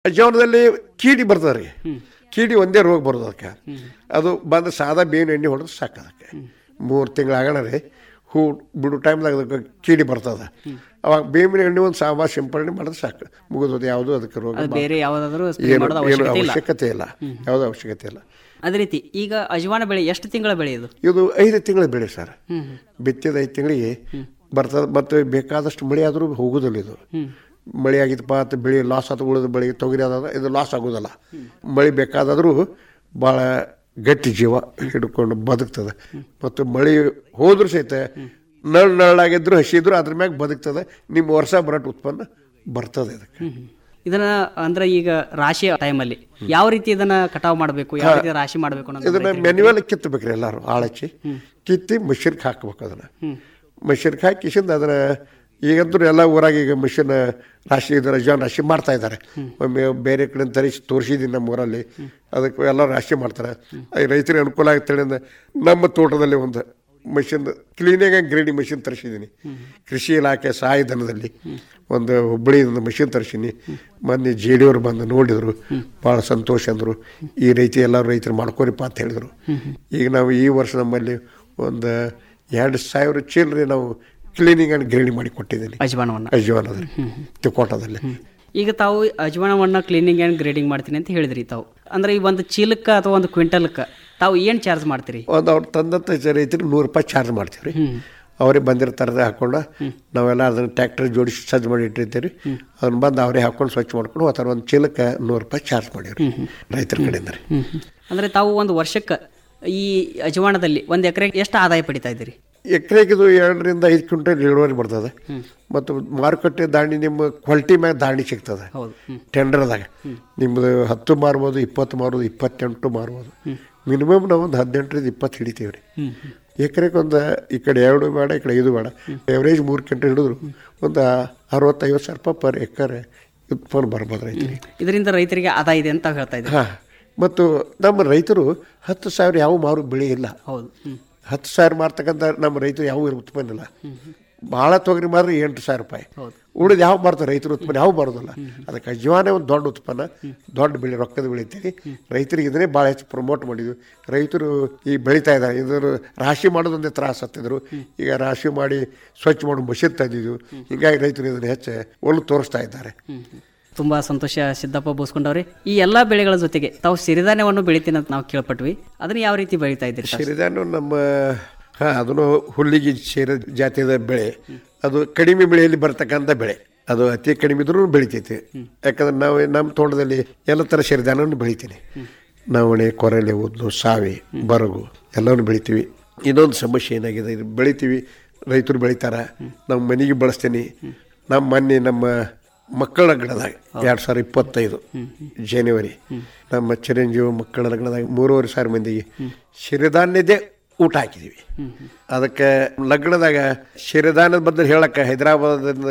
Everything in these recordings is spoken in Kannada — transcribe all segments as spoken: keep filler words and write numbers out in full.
ಅಜ್ವಾನದಲ್ಲಿ ಕೀಡಿ ಬರ್ತದೆ ರೀ. ಕೀಡಿ ಒಂದೇ ರೋಗ ಬರೋದು ಅದಕ್ಕೆ. ಅದು ಬಂದು ಸಾದಾ ಬೇವಿನ ಎಣ್ಣೆ ಹೊಡೆದು ಸಾಕು. ಅದಕ್ಕೆ ಮೂರು ತಿಂಗಳಾಗಣ ರೀ ಹೂ ಬಿಡು ಟೈಮ್ದಾಗ ಅದಕ್ಕೆ ಕೀಡಿ ಬರ್ತದೆ. ಅವಾಗ ಬೇವಿನ ಎಣ್ಣೆ ಒಂದು ಸಾಬಾ ಸಿಂಪಡಣೆ ಮಾಡಿದ್ರೆ ಸಾಕು, ಮುಗಿದೋದು. ಯಾವುದು ಅದಕ್ಕೆ ರೋಗ ಬೇರೆ ಯಾವುದಾದ್ರೂ ಏನು ಅವಶ್ಯಕತೆ ಇಲ್ಲ, ಯಾವುದೋ ಅವಶ್ಯಕತೆ ಇಲ್ಲ. ಅದೇ ರೀತಿ ಈಗ ಅಜ್ವಾನ ಬೆಳೆ ಎಷ್ಟು ತಿಂಗಳ ಬೆಳೆ ಇದು? ಇದು ಐದು ತಿಂಗಳ ಬೆಳೆ ಸರ್. ಬಿತ್ತಿದ ಐದು ತಿಂಗಳಿಗೆ ಬರ್ತದೆ. ಮತ್ತು ಬೇಕಾದಷ್ಟು ಮಳೆ ಆದರೂ ಹೋಗೋದಿಲ್ಲ. ಇದು ಮಳೆ ಆಗಿತ್ತಪ್ಪ ಅಂತ ಬೆಳೆ ಲಾಸ್ ಆದ ಉಳಿದ ಬೆಳೆ ತೊಗರಿ ಆದಾಗ ಇದು ಲಾಸ್ ಆಗೋದಲ್ಲ. ಮಳೆ ಬೇಕಾದಾದರೂ ಭಾಳ ಗಟ್ಟಿ ಜೀವ ಹಿಡ್ಕೊಂಡು ಬದುಕ್ತದೆ. ಮತ್ತು ಮಳೆ ಹೋದ್ರೂ ಸಹಿತ ನಳ್ ನಳ್ಳಾಗಿದ್ರು ಹಸಿದ್ರು ಅದ್ರ ಮ್ಯಾಗ ಬದುಕ್ತದೆ. ನಿಮ್ಮ ವರ್ಷ ಬರಟ್ ಉತ್ಪನ್ನ ಬರ್ತದೆ ಇದಕ್ಕೆ. ಇದನ್ನ ಅಂದ್ರೆ ಈಗ ರಾಶಿ ಟೈಮಲ್ಲಿ ಯಾವ ರೀತಿ ಇದನ್ನ ಕಟಾವು ಮಾಡಬೇಕು, ಯಾವ ರೀತಿ ರಾಶಿ ಮಾಡಬೇಕು? ಇದನ್ನ ಮೆನ್ಯುವಲ್ ಕಿತ್ತಬೇಕ್ರಿ. ಎಲ್ಲರೂ ಆಳಚ್ಚಿ ಕಿತ್ತಿ ಮಷೀನ್ಗೆ ಹಾಕ್ಬೇಕು. ಅದನ್ನ ಮಷೀನ್ಗೆ ಹಾಕಿಸಿಂದ ಅದನ್ನ ಈಗಂತೂ ಎಲ್ಲ ಊರಾಗ ಈಗ ಮಿಷಿನ್ ರಾಶಿ ಇದ್ದಾರೆ, ಅಜ್ವಾನ ರಾಶಿ ಮಾಡ್ತಾ ಇದ್ದಾರೆ. ಒಮ್ಮೆ ಬೇರೆ ಕಡೆ ತರಿಸಿ ತೋರಿಸಿದ್ದೀನಿ ನಮ್ಮ ಊರಲ್ಲಿ. ಅದಕ್ಕೆ ಎಲ್ಲ ರಾಶಿ ಮಾಡ್ತಾರೆ. ರೈತರಿಗೆ ಅನುಕೂಲ ಆಗ್ತೇಳಿ ನಮ್ಮ ತೋಟದಲ್ಲಿ ಒಂದು machine cleaning and grading machine ತರಿಸಿದ್ದೀನಿ. ಕೃಷಿ ಇಲಾಖೆ ಸಹಾಯಧನದಲ್ಲಿ ಒಂದು ಹುಬ್ಬಳ್ಳಿ ಒಂದು ಮಷಿನ್ ತರಿಸೀನಿ. ಮೊನ್ನೆ ಜೆ ಡಿ ಅವರು ಬಂದು ನೋಡಿದರು, ಭಾಳ ಸಂತೋಷ ಅಂದರು. ಈ ರೀತಿ ಎಲ್ಲರೂ ರೈತರು ಮಾಡ್ಕೋರಿಪ್ಪ ಅಂತ ಹೇಳಿದರು. ಈಗ ನಾವು ಈ ವರ್ಷ ನಮ್ಮಲ್ಲಿ ಒಂದು ಎರಡು ಸಾವಿರ ಚೀಲರಿ ನಾವು ಕ್ಲೀನಿಂಗ್ ಆ್ಯಂಡ್ ಗ್ರೇಡಿಂಗ್ ಮಾಡಿ ಕೊಟ್ಟಿದ್ದೀನಿ ಅಜ್ವಾನವನ್ನು ಅಜ್ವಾನದಲ್ಲಿ ತಿಕೋಟದಲ್ಲಿ. ಈಗ ತಾವು ಅಜ್ವಾನವನ್ನು ಕ್ಲೀನಿಂಗ್ ಆ್ಯಂಡ್ ಗ್ರೇಡಿಂಗ್ ಮಾಡ್ತೀನಿ ಅಂತ ಹೇಳಿದ್ರಿ ತಾವು. ಅಂದರೆ ಈ ಒಂದು ಚೀಲಕ್ಕೆ ಅಥವಾ ಒಂದು ಕ್ವಿಂಟಲ್ಕ್ಕೆ ತಾವು ಏನು ಚಾರ್ಜ್ ಮಾಡ್ತೀರಿ? ಒಂದು ಅವ್ರು ತಂದಂಥ ರೈತರಿಗೆ ನೂರು ರೂಪಾಯಿ ಚಾರ್ಜ್ ಮಾಡ್ತೀವಿ ರೀ. ಅವ್ರಿಗೆ ಬಂದಿರ್ತಾರದೇ ಹಾಕ್ಕೊಂಡು ನಾವೆಲ್ಲ ಅದನ್ನು ಟ್ಯಾಕ್ಟರ್ ಜೋಡಿಸಿ ಸಜ್ಜು ಮಾಡಿ ಇಟ್ಟಿರ್ತೀವಿ ರೀ. ಅದನ್ನ ಬಂದು ಅವರೇ ಹಾಕ್ಕೊಂಡು ಸ್ವಚ್ಛ ಮಾಡ್ಕೊಂಡು ಆ ಥರ ಒಂದು ಚೀಲಕ್ಕೆ ನೂರು ರೂಪಾಯಿ ಚಾರ್ಜ್ ಮಾಡಿವ್ರಿ ರೈತರ ಕಡೆಯಿಂದ ರೀ. ಅಂದರೆ ತಾವು ಒಂದು ವರ್ಷಕ್ಕೆ ಈ ಅಜ್ವಾನದಲ್ಲಿ ಒಂದು ಎಕರೆಗೆ ಎಷ್ಟು ಆದಾಯ ಪಡಿತಾ ಇದ್ದೀರಿ? ಎಕರೆಗೆ ಇದು ಎರಡರಿಂದ ಐದು ಕ್ವಿಂಟಲ್ ಇಳುವರಿ ಬರ್ತದೆ. ಮತ್ತು ಮಾರುಕಟ್ಟೆ ದಾಣಿ ನಿಮ್ಮ ಕ್ವಾಲಿಟಿ ಮ್ಯಾಗ ದಾಣಿ ಸಿಗ್ತದೆ. ಟೆಂಡರ್ದಾಗ ನಿಮ್ಮದು ಹತ್ತು ಮಾರ್ಬೋದು, ಇಪ್ಪತ್ತು ಮಾರ್ಬೋದು, ಇಪ್ಪತ್ತೆಂಟು ಮಾರ್ಬೋದು. ಮಿನಿಮಮ್ ನಾವು ಒಂದು ಹದಿನೆಂಟರಿಂದ ಇಪ್ಪತ್ತು ಹಿಡಿತೀವಿ ರೀ. ಎಕರೆಗೆ ಒಂದು ಈ ಕಡೆ ಎರಡು ಬೇಡ, ಈ ಕಡೆ ಐದು ಬೇಡ, ಎವರೇಜ್ ಮೂರು ಕ್ವಿಂಟಲ್ ಹಿಡಿದ್ರು ಒಂದು ಅರವತ್ತೈವತ್ತು ಸಾವಿರ ರೂಪಾಯಿ ಪರ್ ಎಕರೆ ಉತ್ಪನ್ನ ಬರ್ಬೋದು ರೈತರಿಗೆ. ಇದರಿಂದ ರೈತರಿಗೆ ಆದಾಯ ಇದೆ ಅಂತ ಹೇಳ್ತಾ ಇದ್ದೀವಿ. ಹಾಂ, ಮತ್ತು ನಮ್ಮ ರೈತರು ಹತ್ತು ಸಾವಿರ ಯಾವ ಮಾರು ಬೆಳೆ ಇಲ್ಲ. ಹೌದು, ಹತ್ತು ಸಾವಿರ ಮಾರ್ತಕ್ಕಂಥ ನಮ್ಮ ರೈತರು ಯಾವ ಉತ್ಪನ್ನ ಇಲ್ಲ. ಭಾಳ ತೊಗರಿ ಮಾರಿ ಎಂಟು ಸಾವಿರ ರೂಪಾಯಿ. ಉಳಿದು ಯಾವ ಮಾರ್ತಾರೆ ರೈತರು ಉತ್ಪನ್ನ ಯಾವ ಬರೋದಿಲ್ಲ. ಅದಕ್ಕೆ ಅಜ್ವಾನ ಒಂದು ದೊಡ್ಡ ಉತ್ಪನ್ನ, ದೊಡ್ಡ ಬೆಳೆ, ರೊಕ್ಕದ ಬೆಳಿತೀವಿ. ರೈತರಿಗೆ ಇದನ್ನೇ ಭಾಳ ಹೆಚ್ಚು ಪ್ರಮೋಟ್ ಮಾಡಿದ್ವಿ. ರೈತರು ಈಗ ಬೆಳೀತಾ ಇದ್ದಾರೆ. ಇದನ್ನು ರಾಶಿ ಮಾಡೋದೊಂದೇ ತ್ರಾಸ ಹತ್ತಿದ್ರು. ಈಗ ರಾಶಿ ಮಾಡಿ ಸ್ವಚ್ಛ ಮಾಡಿ ಮಷೀನ್ ತಂದಿದ್ವಿ. ಹೀಗಾಗಿ ರೈತರು ಇದನ್ನು ಹೆಚ್ಚು ಒಳ್ಳೆ ತೋರಿಸ್ತಾ ಇದ್ದಾರೆ. ತುಂಬ ಸಂತೋಷ ಸಿದ್ದಪ್ಪ ಬೋಸ್ಕೊಂಡವ್ರಿ. ಈ ಎಲ್ಲ ಬೆಳೆಗಳ ಜೊತೆಗೆ ತಾವು ಸಿರಿಧಾನ್ಯವನ್ನು ಬೆಳಿತೀನಿ ಅಂತ ನಾವು ಕೇಳ್ಪಟ್ವಿ. ಅದನ್ನ ಯಾವ ರೀತಿ ಬೆಳೀತಾ ಇದ್ದೀರಿ? ಸಿರಿಧಾನ್ಯ ನಮ್ಮ ಹಾಂ ಅದನ್ನು ಹುಲ್ಲಿಗೆ ಸೇರಿದ ಜಾತಿಯ ಬೆಳೆ. ಅದು ಕಡಿಮೆ ಬೆಳೆಯಲ್ಲಿ ಬರ್ತಕ್ಕಂಥ ಬೆಳೆ. ಅದು ಅತಿ ಕಡಿಮೆ ಇದ್ರೂ ಬೆಳಿತೈತಿ. ಯಾಕಂದ್ರೆ ನಾವು ನಮ್ಮ ತೋಟದಲ್ಲಿ ಎಲ್ಲ ಥರ ಸಿರಿಧಾನ್ಯವನ್ನು ಬೆಳಿತೀನಿ. ನವಣೆ, ಕೊರಲೆ, ಉದ್ದು, ಸಾವೆ, ಬರಗು ಎಲ್ಲವನ್ನು ಬೆಳಿತೀವಿ. ಇನ್ನೊಂದು ಸಮಸ್ಯೆ ಏನಾಗಿದೆ, ಇದು ಬೆಳಿತೀವಿ, ರೈತರು ಬೆಳಿತಾರೆ, ನಮ್ಮ ಮನೆಗೆ ಬಳಸ್ತೀನಿ. ನಮ್ಮ ಮೊನ್ನೆ ನಮ್ಮ ಮಕ್ಕಳ ಲಗ್ನದಾಗ ಎರಡು ಸಾವಿರ ಇಪ್ಪತ್ತೈದು ಜನವರಿ ನಮ್ಮ ಚಿರಂಜೀವಿ ಮಕ್ಕಳ ಲಗ್ನದಾಗ ಮೂರುವರೆ ಸಾವಿರ ಮಂದಿಗೆ ಸಿರಿಧಾನ್ಯದೇ ಊಟ ಹಾಕಿದ್ದೀವಿ. ಅದಕ್ಕೆ ಲಗ್ನದಾಗ ಸಿರಿಧಾನ್ಯದ ಬದಲು ಹೇಳಕ್ಕೆ ಹೈದರಾಬಾದಿಂದ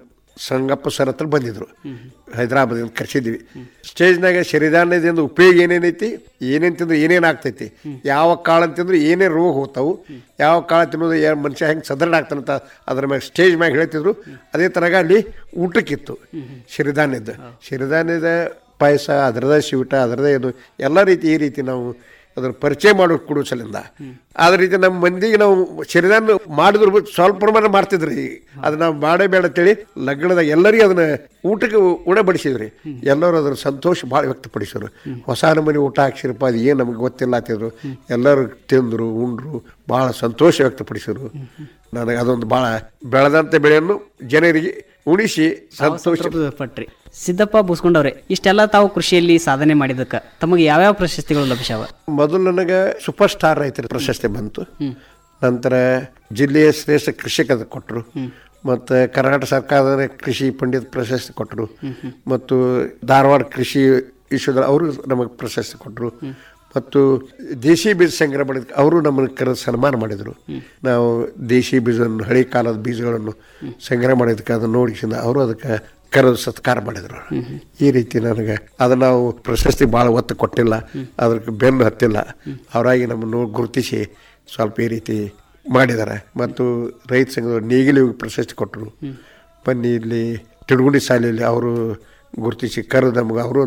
ಸಂಗಪ್ಪ ಸರ್ ಹತ್ರ ಬಂದಿದ್ರು. ಹೈದರಾಬಾದಿಂದ ಕರ್ಸಿದ್ವಿ. ಸ್ಟೇಜ್ನಾಗ ಸಿರಿಧಾನ್ಯದಿಂದ ಉಪಯೋಗ ಏನೇನೈತಿ, ಏನೇನು ತಿಂದ್ರೆ ಏನೇನು ಆಗ್ತೈತಿ, ಯಾವ ಕಾಳು ಅಂತಂದ್ರೆ ಏನೇನು ರೋಗ ಹೋಗ್ತಾವು, ಯಾವ ಕಾಳು ತಿನ್ನೋದು ಮನುಷ್ಯ ಹೆಂಗೆ ಸದೃಢ ಆಗ್ತಾನಂತ ಅದ್ರ ಮ್ಯಾಗ ಸ್ಟೇಜ್ ಮ್ಯಾಗ ಹೇಳ್ತಿದ್ರು. ಅದೇ ಥರಾಗ ಅಲ್ಲಿ ಊಟಕ್ಕಿತ್ತು ಸಿರಿಧಾನ್ಯದ. ಸಿರಿಧಾನ್ಯದ ಪಾಯಸ, ಅದರದೇ ಸ್ವೀಟ, ಅದರದೇ ಇದು ಎಲ್ಲ ರೀತಿ ಈ ರೀತಿ ನಾವು ಅದನ್ನು ಪರಿಚಯ ಮಾಡೋದು ಕೊಡೋ ಸಲಿಂದ. ಅದೇ ರೀತಿ ನಮ್ಮ ಮಂದಿಗೆ ನಾವು ಸಿರಿಧಾನ್ಯ ಮಾಡಿದ್ರು ಸ್ವಲ್ಪ ಪ್ರಮಾಣ ಮಾಡ್ತಿದ್ರಿ. ಅದು ನಾವು ಮಾಡೇ ಬೇಡ ಅಂತೇಳಿ ಲಗ್ನದಾಗ ಎಲ್ಲರಿಗೂ ಅದನ್ನ ಊಟಕ್ಕೆ ಉಣಬಡಿಸಿದ್ರಿ. ಎಲ್ಲರೂ ಅದ್ರ ಸಂತೋಷ ಭಾಳ ವ್ಯಕ್ತಪಡಿಸಿದ್ರು. ಹೊಸ ನಮೂನೆ ಊಟ ಹಾಕ್ಸಿರಪ್ಪ, ಅದು ಏನು ನಮಗೆ ಗೊತ್ತಿಲ್ಲ ಅಂತಿದ್ರು. ಎಲ್ಲರೂ ತಿಂದರು, ಉಂಡ್ರು, ಭಾಳ ಸಂತೋಷ ವ್ಯಕ್ತಪಡಿಸಿದ್ರು. ನನಗೆ ಅದೊಂದು ಭಾಳ ಬೆಳೆದಂಥ ಬೆಳೆಯನ್ನು ಜನರಿಗೆ ಉಣಿಸಿ ಸಂತೋಷ ಪಟ್ರಿ. ಸಿದ್ದಪ್ಪ ಬೂಸ್ಕೊಂಡವ್ರೆ, ಇಷ್ಟೆಲ್ಲ ತಾವು ಕೃಷಿಯಲ್ಲಿ ಸಾಧನೆ ಮಾಡಿದಕ್ಕೆ ತಮಗೆ ಯಾವ್ಯಾವ ಪ್ರಶಸ್ತಿಗಳು ಲಭಿಸ್ಯಾವ? ಮೊದಲು ನನಗೆ ಸೂಪರ್ ಸ್ಟಾರ್ ರೈತರ ಪ್ರಶಸ್ತಿ ಬಂತು. ನಂತರ ಜಿಲ್ಲೆಯ ಶ್ರೇಷ್ಠ ಕೃಷಿಕ ಕೊಟ್ಟರು. ಮತ್ತು ಕರ್ನಾಟಕ ಸರ್ಕಾರದ ಕೃಷಿ ಪಂಡಿತ್ ಪ್ರಶಸ್ತಿ ಕೊಟ್ಟರು. ಮತ್ತು ಧಾರವಾಡ ಕೃಷಿ ವಿಶ್ವದ ಅವರು ನಮಗೆ ಪ್ರಶಸ್ತಿ ಕೊಟ್ಟರು. ಮತ್ತು ದೇಶಿ ಬೀಜ ಸಂಗ್ರಹ ಮಾಡಿದ ಅವರು ನಮ್ಮನ್ನು ಕರೆದು ಸನ್ಮಾನ ಮಾಡಿದರು. ನಾವು ದೇಶಿ ಬೀಜವನ್ನು, ಹಳೆ ಕಾಲದ ಬೀಜಗಳನ್ನು ಸಂಗ್ರಹ ಮಾಡಿದ್ದಕ್ಕೆ ಅದನ್ನು ನೋಡಿಸಿದ ಅವರು ಅದಕ್ಕೆ ಕರೆದು ಸತ್ಕಾರ ಮಾಡಿದರು. ಈ ರೀತಿ ನನಗೆ ಅದು ನಾವು ಪ್ರಶಸ್ತಿ ಭಾಳ ಒತ್ತು ಕೊಟ್ಟಿಲ್ಲ, ಅದಕ್ಕೆ ಬೆನ್ನು ಹತ್ತಿಲ್ಲ. ಅವರಾಗಿ ನಮ್ಮನ್ನು ಗುರುತಿಸಿ ಸ್ವಲ್ಪ ಈ ರೀತಿ ಮಾಡಿದ್ದಾರೆ. ಮತ್ತು ರೈತ ಸಂಘದ ನೇಗಿಲಿ ಪ್ರಶಸ್ತಿ ಕೊಟ್ಟರು. ಬನ್ನಿ ಇಲ್ಲಿ ತಿಳುಗುಂಡಿ ಶಾಲೆಯಲ್ಲಿ ಅವರು ಗುರುತಿಸಿ ಕರೆದು ನಮ್ಗೆ ಅವರು